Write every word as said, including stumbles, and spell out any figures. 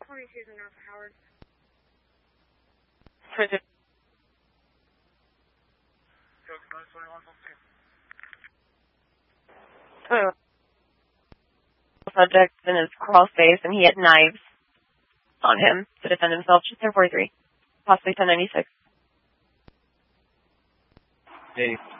twenty-two is enough, Howard. twenty-two. twenty-one. Subject in his crawl space, and he had knives on him to defend himself. Just ten forty-three, possibly ten ninety-six. Hey.